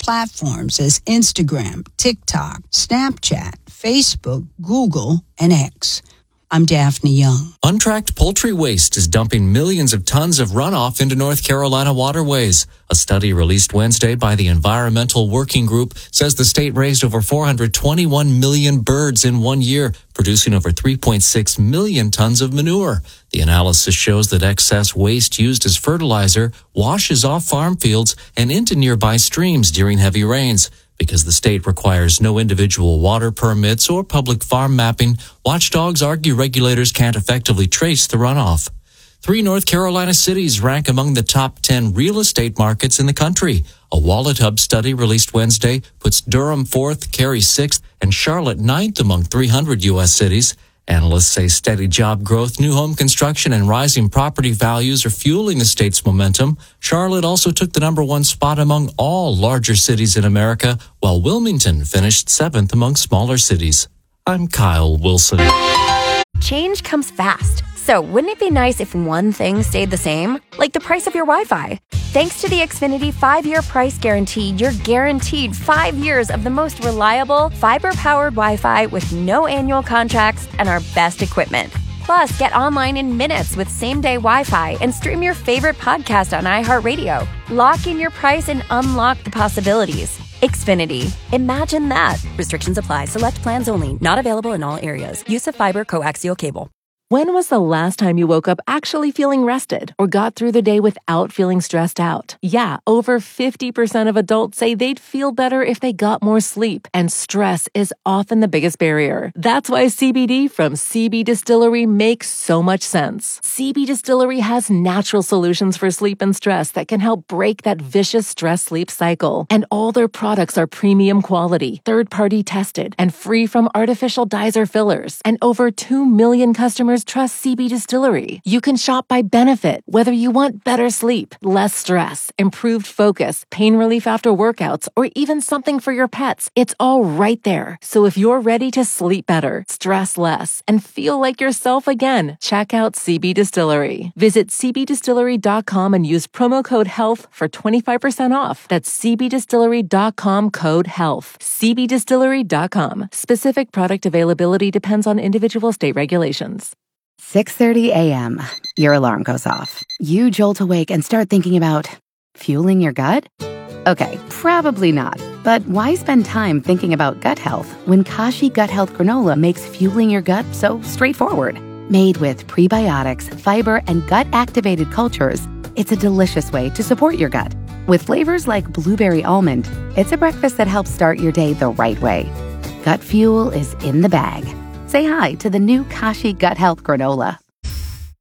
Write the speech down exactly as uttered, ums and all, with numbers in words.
platforms as Instagram, TikTok, Snapchat, Facebook, Google, and X. I'm Daphne Young. Untracked poultry waste is dumping millions of tons of runoff into North Carolina waterways. A study released Wednesday by the Environmental Working Group says the state raised over four hundred twenty-one million birds in one year, producing over three point six million tons of manure. The analysis shows that excess waste used as fertilizer washes off farm fields and into nearby streams during heavy rains. Because the state requires no individual water permits or public farm mapping, watchdogs argue regulators can't effectively trace the runoff. Three North Carolina cities rank among the top ten real estate markets in the country. A Wallet Hub study released Wednesday puts Durham fourth, Cary sixth, and Charlotte ninth among three hundred U S cities. Analysts say steady job growth, new home construction, and rising property values are fueling the state's momentum. Charlotte also took the number one spot among all larger cities in America, while Wilmington finished seventh among smaller cities. I'm Kyle Wilson. Change comes fast. So wouldn't it be nice if one thing stayed the same? Like the price of your Wi-Fi. Thanks to the Xfinity five-year price guarantee, you're guaranteed five years of the most reliable, fiber-powered Wi-Fi with no annual contracts and our best equipment. Plus, get online in minutes with same-day Wi-Fi and stream your favorite podcast on iHeartRadio. Lock in your price and unlock the possibilities. Xfinity. Imagine that. Restrictions apply. Select plans only. Not available in all areas. Use of fiber coaxial cable. When was the last time you woke up actually feeling rested or got through the day without feeling stressed out? Yeah, over fifty percent of adults say they'd feel better if they got more sleep, and stress is often the biggest barrier. That's why C B D from C B Distillery makes so much sense. C B Distillery has natural solutions for sleep and stress that can help break that vicious stress-sleep cycle. And all their products are premium quality, third-party tested, and free from artificial dyes or fillers. And over two million customers trust C B Distillery. You can shop by benefit, whether you want better sleep, less stress, improved focus, pain relief after workouts, or even something for your pets. It's all right there. So if you're ready to sleep better, stress less, and feel like yourself again, check out C B Distillery. Visit c b distillery dot com and use promo code HEALTH for twenty-five percent off. That's c b distillery dot com code HEALTH. c b distillery dot com. Specific product availability depends on individual state regulations. six thirty a.m. Your alarm goes off. You jolt awake and start thinking about fueling your gut? Okay, probably not. But why spend time thinking about gut health when Kashi Gut Health Granola makes fueling your gut so straightforward? Made with prebiotics, fiber, and gut-activated cultures, it's a delicious way to support your gut. With flavors like blueberry almond, it's a breakfast that helps start your day the right way. Gut fuel is in the bag. Say hi to the new Kashi Gut Health Granola.